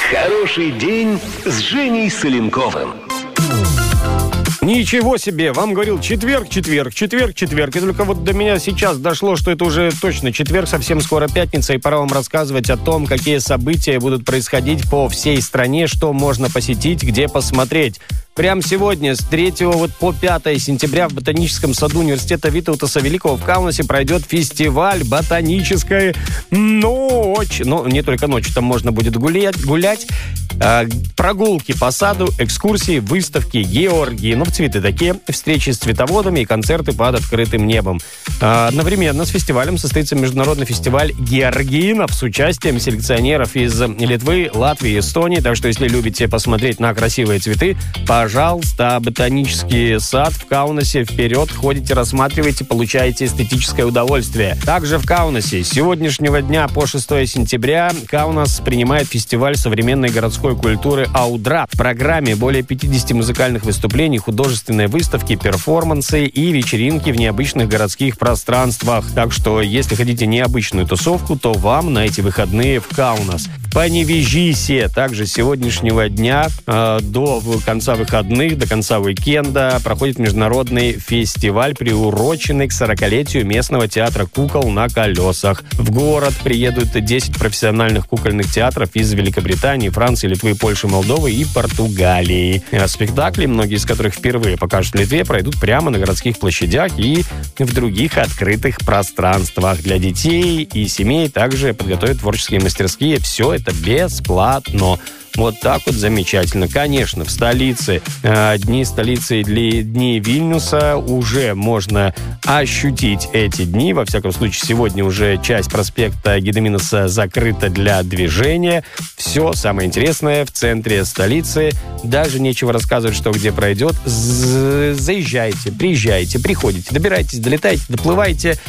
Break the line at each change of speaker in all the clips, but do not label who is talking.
Хороший день с Женей Соленковым.
Ничего себе, вам говорил четверг. И только вот до меня сейчас дошло, что это уже точно четверг, совсем скоро пятница, и пора вам рассказывать о том, какие события будут происходить по всей стране, что можно посетить, где посмотреть. Прямо сегодня, с 3 по 5 сентября в Ботаническом саду университета Витаута Великого в Каунасе пройдет фестиваль «Ботаническая ночь». Ну, не только ночью, там можно будет гулять. Прогулки по саду, экскурсии, выставки, георгии, цветы такие, встречи с цветоводами и концерты под открытым небом. Одновременно с фестивалем состоится международный фестиваль георгинов с участием селекционеров из Литвы, Латвии и Эстонии. Так что, если любите посмотреть на красивые цветы, пожалуйста, ботанический сад в Каунасе, вперед, ходите, рассматривайте, получаете эстетическое удовольствие. Также в Каунасе с сегодняшнего дня по 6 сентября Каунас принимает фестиваль современной городской культуры «Аудра». В программе более 50 музыкальных выступлений, художественные выставки, перформансы и вечеринки в необычных городских пространствах. Так что, если хотите необычную тусовку, то вам на эти выходные в Каунас. В Паневежисе также с сегодняшнего дня до конца выходных, до конца уикенда проходит международный фестиваль, приуроченный к 40-летию местного театра кукол на колесах. В город приедут 10 профессиональных кукольных театров из Великобритании, Франции, Литвы, Польши, Молдовы и Португалии. Спектакли, многие из которых впервые покажут в Литве, пройдут прямо на городских площадях и в других открытых пространствах. Для детей и семей также подготовят творческие мастерские. Все это бесплатно. Вот так вот замечательно. Конечно, в столице, дни столицы и дни Вильнюса уже можно ощутить эти дни. Во всяком случае, сегодня уже часть проспекта Гедеминаса закрыта для движения. Все самое интересное в центре столицы. Даже нечего рассказывать, что где пройдет. Заезжайте, приезжайте, приходите, добирайтесь, долетайте, доплывайте,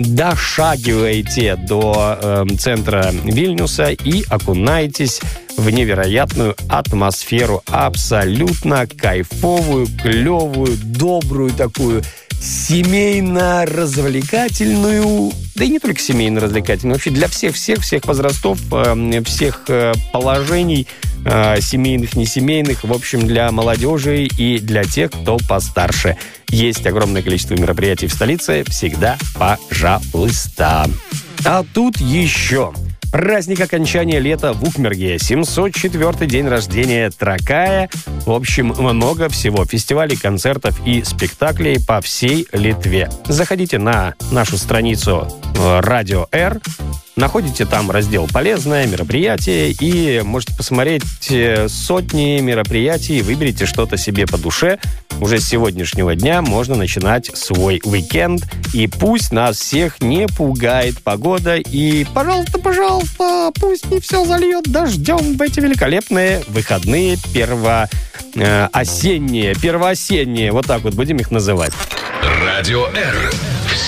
дошагивайте до центра Вильнюса и окунайтесь в невероятную атмосферу, абсолютно кайфовую, клевую, добрую такую, семейно-развлекательную, да и не только семейно-развлекательную, вообще для всех возрастов, всех положений, семейных, несемейных, в общем, для молодежи и для тех, кто постарше. Есть огромное количество мероприятий в столице, всегда пожалуйста. А тут еще праздник окончания лета в Укмерге, 704-й день рождения Тракая. В общем, много всего. Фестивалей, концертов и спектаклей по всей Литве. Заходите на нашу страницу Радио Р, находите там раздел «Полезное», «Мероприятие» и можете посмотреть сотни мероприятий, выберите что-то себе по душе. Уже с сегодняшнего дня можно начинать свой уикенд. И пусть нас всех не пугает погода. И, пожалуйста, пусть не все зальет дождем в эти великолепные выходные первоосенние. Вот так вот будем их называть.
Радио Р.